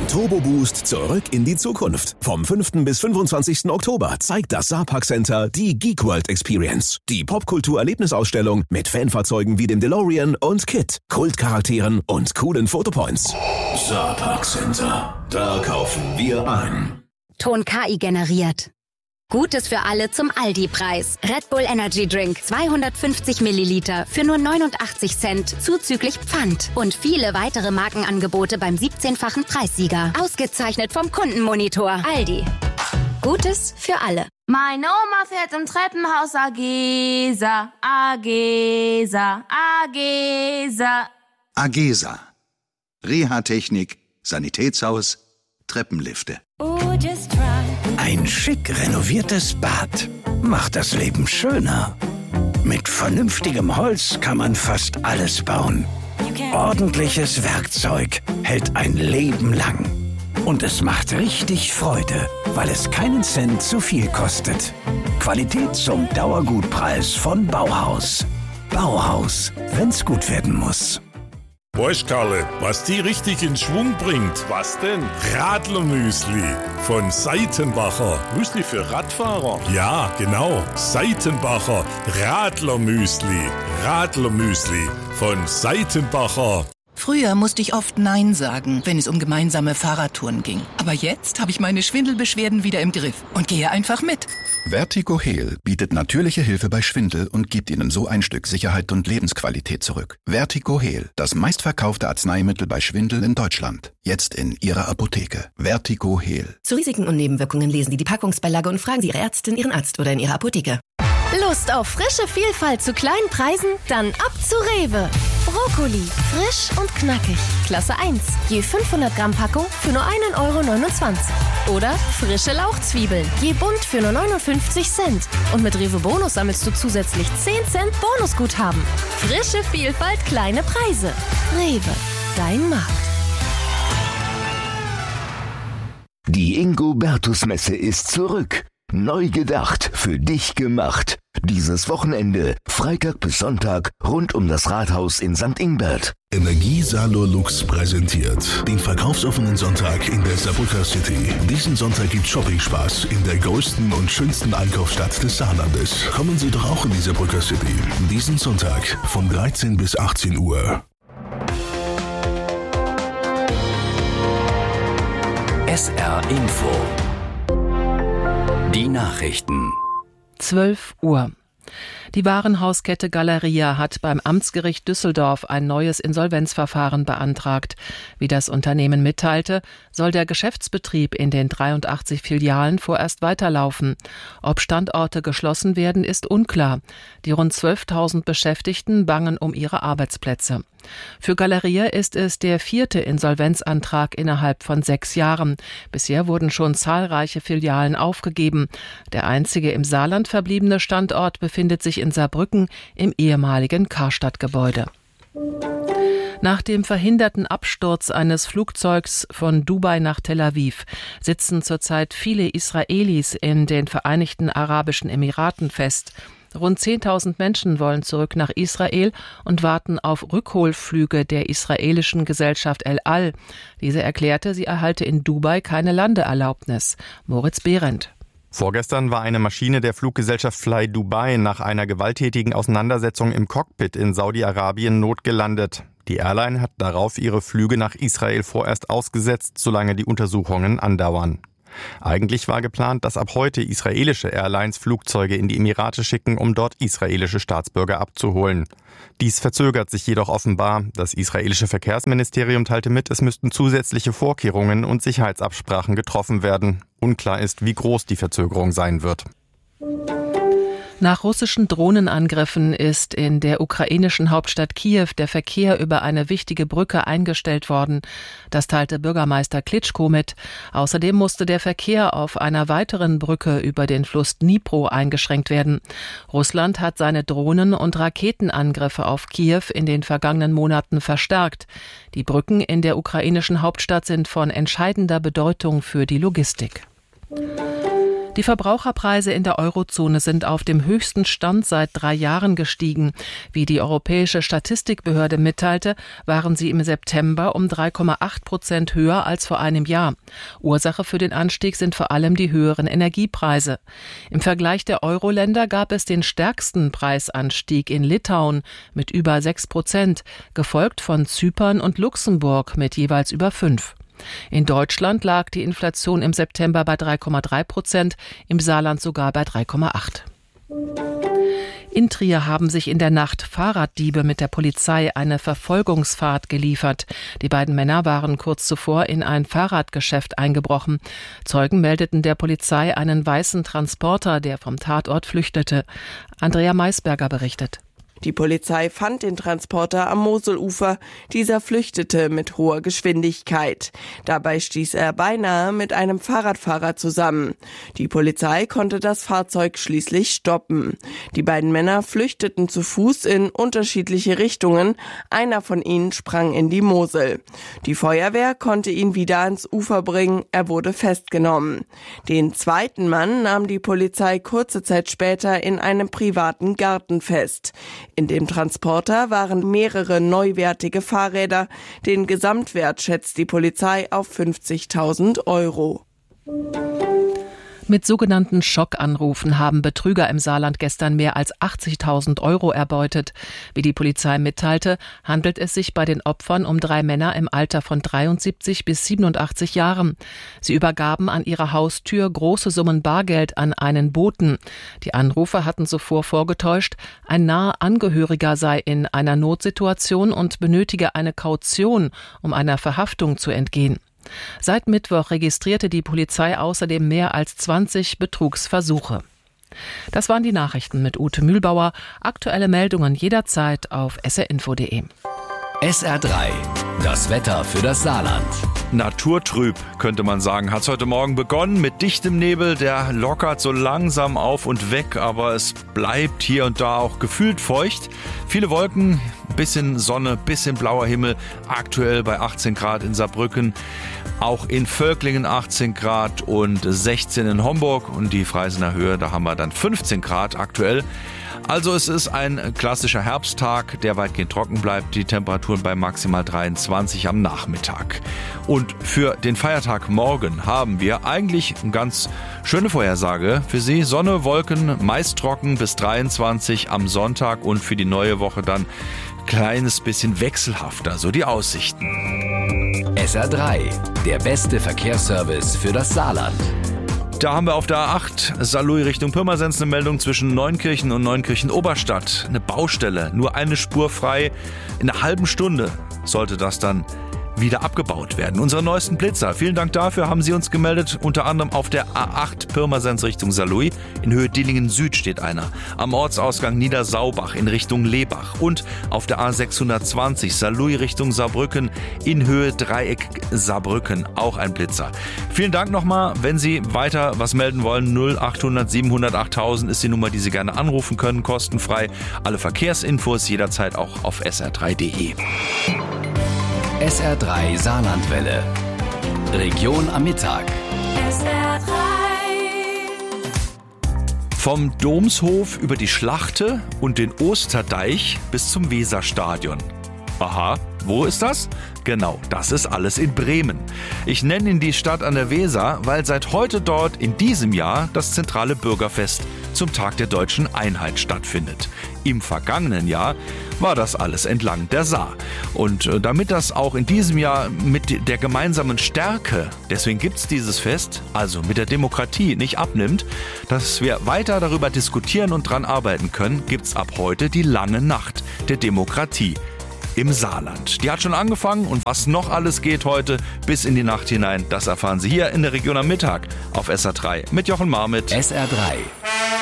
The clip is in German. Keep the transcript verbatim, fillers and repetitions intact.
Turbo Boost zurück in die Zukunft. Vom fünften bis fünfundzwanzigsten Oktober zeigt das Saarpark Center die Geek World Experience. Die Popkultur-Erlebnisausstellung mit Fanfahrzeugen wie dem DeLorean und Kit, Kultcharakteren und coolen Fotopoints. Saarpark Center. Da kaufen wir ein. Ton K I generiert. Gutes für alle zum Aldi-Preis. Red Bull Energy Drink zweihundertfünfzig Milliliter für nur neunundachtzig Cent zuzüglich Pfand. Und viele weitere Markenangebote beim siebzehnfachen Preissieger. Ausgezeichnet vom Kundenmonitor. Aldi. Gutes für alle. Meine Oma fährt im Treppenhaus Agesa, Agesa, Agesa. Agesa. Reha-Technik, Sanitätshaus, Treppenlifte. Oh, just try. Ein schick renoviertes Bad macht das Leben schöner. Mit vernünftigem Holz kann man fast alles bauen. Ordentliches Werkzeug hält ein Leben lang. Und es macht richtig Freude, weil es keinen Cent zu viel kostet. Qualität zum Dauergutpreis von Bauhaus. Bauhaus, wenn's gut werden muss. Weißt Karle, was die richtig in Schwung bringt? Was denn? Radlermüsli von Seitenbacher. Müsli für Radfahrer? Ja, genau. Seitenbacher Radlermüsli. Radlermüsli von Seitenbacher. Früher musste ich oft Nein sagen, wenn es um gemeinsame Fahrradtouren ging. Aber jetzt habe ich meine Schwindelbeschwerden wieder im Griff und gehe einfach mit. Vertigo Heal bietet natürliche Hilfe bei Schwindel und gibt Ihnen so ein Stück Sicherheit und Lebensqualität zurück. Vertigo Heal, das meistverkaufte Arzneimittel bei Schwindel in Deutschland. Jetzt in Ihrer Apotheke. Vertigo Heal. Zu Risiken und Nebenwirkungen lesen Sie die Packungsbeilage und fragen Sie Ihre Ärztin, Ihren Arzt oder in Ihrer Apotheke. Lust auf frische Vielfalt zu kleinen Preisen? Dann ab zu Rewe. Brokkoli, frisch und knackig. Klasse eins, je fünfhundert Gramm Packung für nur ein Euro neunundzwanzig. Oder frische Lauchzwiebeln, je bunt für nur neunundfünfzig Cent. Und mit Rewe Bonus sammelst du zusätzlich zehn Cent Bonusguthaben. Frische Vielfalt, kleine Preise. Rewe, dein Markt. Die Ingo-Bertus-Messe ist zurück. Neu gedacht, für dich gemacht. Dieses Wochenende, Freitag bis Sonntag, rund um das Rathaus in Sankt Ingbert. Energie Saarlor-Lux präsentiert den verkaufsoffenen Sonntag in der Saarbrücker City. Diesen Sonntag gibt Shopping-Spaß in der größten und schönsten Einkaufsstadt des Saarlandes. Kommen Sie doch auch in die Saarbrücker City. Diesen Sonntag von dreizehn bis achtzehn Uhr. S R Info. Die Nachrichten. zwölf Uhr. Die Warenhauskette Galeria hat beim Amtsgericht Düsseldorf ein neues Insolvenzverfahren beantragt. Wie das Unternehmen mitteilte, soll der Geschäftsbetrieb in den dreiundachtzig Filialen vorerst weiterlaufen. Ob Standorte geschlossen werden, ist unklar. Die rund zwölftausend Beschäftigten bangen um ihre Arbeitsplätze. Für Galeria ist es der vierte Insolvenzantrag innerhalb von sechs Jahren. Bisher wurden schon zahlreiche Filialen aufgegeben. Der einzige im Saarland verbliebene Standort befindet sich in Saarbrücken im ehemaligen Karstadt-Gebäude. Nach dem verhinderten Absturz eines Flugzeugs von Dubai nach Tel Aviv sitzen zurzeit viele Israelis in den Vereinigten Arabischen Emiraten fest. Rund zehntausend Menschen wollen zurück nach Israel und warten auf Rückholflüge der israelischen Gesellschaft El Al. Diese erklärte, sie erhalte in Dubai keine Landeerlaubnis. Moritz Behrendt. Vorgestern war eine Maschine der Fluggesellschaft Fly Dubai nach einer gewalttätigen Auseinandersetzung im Cockpit in Saudi-Arabien notgelandet. Die Airline hat darauf ihre Flüge nach Israel vorerst ausgesetzt, solange die Untersuchungen andauern. Eigentlich war geplant, dass ab heute israelische Airlines Flugzeuge in die Emirate schicken, um dort israelische Staatsbürger abzuholen. Dies verzögert sich jedoch offenbar. Das israelische Verkehrsministerium teilte mit, es müssten zusätzliche Vorkehrungen und Sicherheitsabsprachen getroffen werden. Unklar ist, wie groß die Verzögerung sein wird. Nach russischen Drohnenangriffen ist in der ukrainischen Hauptstadt Kiew der Verkehr über eine wichtige Brücke eingestellt worden. Das teilte Bürgermeister Klitschko mit. Außerdem musste der Verkehr auf einer weiteren Brücke über den Fluss Dnipro eingeschränkt werden. Russland hat seine Drohnen- und Raketenangriffe auf Kiew in den vergangenen Monaten verstärkt. Die Brücken in der ukrainischen Hauptstadt sind von entscheidender Bedeutung für die Logistik. Die Verbraucherpreise in der Eurozone sind auf dem höchsten Stand seit drei Jahren gestiegen. Wie die Europäische Statistikbehörde mitteilte, waren sie im September um drei Komma acht Prozent höher als vor einem Jahr. Ursache für den Anstieg sind vor allem die höheren Energiepreise. Im Vergleich der Euro-Länder gab es den stärksten Preisanstieg in Litauen mit über sechs Prozent, gefolgt von Zypern und Luxemburg mit jeweils über fünf. In Deutschland lag die Inflation im September bei drei Komma drei Prozent, im Saarland sogar bei drei Komma acht. In Trier haben sich in der Nacht Fahrraddiebe mit der Polizei eine Verfolgungsfahrt geliefert. Die beiden Männer waren kurz zuvor in ein Fahrradgeschäft eingebrochen. Zeugen meldeten der Polizei einen weißen Transporter, der vom Tatort flüchtete. Andrea Maisberger berichtet. Die Polizei fand den Transporter am Moselufer. Dieser flüchtete mit hoher Geschwindigkeit. Dabei stieß er beinahe mit einem Fahrradfahrer zusammen. Die Polizei konnte das Fahrzeug schließlich stoppen. Die beiden Männer flüchteten zu Fuß in unterschiedliche Richtungen. Einer von ihnen sprang in die Mosel. Die Feuerwehr konnte ihn wieder ans Ufer bringen. Er wurde festgenommen. Den zweiten Mann nahm die Polizei kurze Zeit später in einem privaten Garten fest. In dem Transporter waren mehrere neuwertige Fahrräder. Den Gesamtwert schätzt die Polizei auf fünfzigtausend Euro. Mit sogenannten Schockanrufen haben Betrüger im Saarland gestern mehr als achtzigtausend Euro erbeutet. Wie die Polizei mitteilte, handelt es sich bei den Opfern um drei Männer im Alter von dreiundsiebzig bis siebenundachtzig Jahren. Sie übergaben an ihrer Haustür große Summen Bargeld an einen Boten. Die Anrufer hatten zuvor vorgetäuscht, ein naher Angehöriger sei in einer Notsituation und benötige eine Kaution, um einer Verhaftung zu entgehen. Seit Mittwoch registrierte die Polizei außerdem mehr als zwanzig Betrugsversuche. Das waren die Nachrichten mit Ute Mühlbauer. Aktuelle Meldungen jederzeit auf s r info punkt d e. S R drei, das Wetter für das Saarland. Naturtrüb, könnte man sagen, hat es heute Morgen begonnen mit dichtem Nebel. Der lockert so langsam auf und weg, aber es bleibt hier und da auch gefühlt feucht. Viele Wolken, bisschen Sonne, bisschen blauer Himmel. Aktuell bei achtzehn Grad in Saarbrücken, auch in Völklingen achtzehn Grad und sechzehn in Homburg. Und die Freisener Höhe, da haben wir dann fünfzehn Grad aktuell. Also es ist ein klassischer Herbsttag, der weitgehend trocken bleibt. Die Temperaturen bei maximal dreiundzwanzig am Nachmittag. Und für den Feiertag morgen haben wir eigentlich eine ganz schöne Vorhersage für Sie. Sonne, Wolken, meist trocken bis dreiundzwanzig am Sonntag und für die neue Woche dann kleines bisschen wechselhafter, so die Aussichten. S R drei, der beste Verkehrsservice für das Saarland. Da haben wir auf der A acht Saarlouis Richtung Pirmasens eine Meldung zwischen Neunkirchen und Neunkirchen-Oberstadt. Eine Baustelle, nur eine Spur frei. In einer halben Stunde sollte das dann wieder abgebaut werden. Unsere neuesten Blitzer, vielen Dank dafür, haben Sie uns gemeldet. Unter anderem auf der A acht Pirmasens Richtung Saarlouis. In Höhe Dillingen Süd steht einer. Am Ortsausgang Niedersaubach in Richtung Lebach. Und auf der A sechshundertzwanzig Saarlouis Richtung Saarbrücken in Höhe Dreieck Saarbrücken. Auch ein Blitzer. Vielen Dank nochmal. Wenn Sie weiter was melden wollen, null achthundert siebenhundert achttausend ist die Nummer, die Sie gerne anrufen können, kostenfrei. Alle Verkehrsinfos jederzeit auch auf s r drei punkt d e. S R drei Saarlandwelle. Region am Mittag. S R drei. Vom Domshof über die Schlachte und den Osterdeich bis zum Weserstadion. Aha, wo ist das? Genau, das ist alles in Bremen. Ich nenne ihn die Stadt an der Weser, weil seit heute dort in diesem Jahr das zentrale Bürgerfest zum Tag der deutschen Einheit stattfindet. Im vergangenen Jahr war das alles entlang der Saar. Und damit das auch in diesem Jahr mit der gemeinsamen Stärke, deswegen gibt es dieses Fest, also mit der Demokratie nicht abnimmt, dass wir weiter darüber diskutieren und dran arbeiten können, gibt es ab heute die lange Nacht der Demokratie im Saarland. Die hat schon angefangen und was noch alles geht heute bis in die Nacht hinein, das erfahren Sie hier in der Region am Mittag auf S R drei mit Jochen Marmit. S R drei.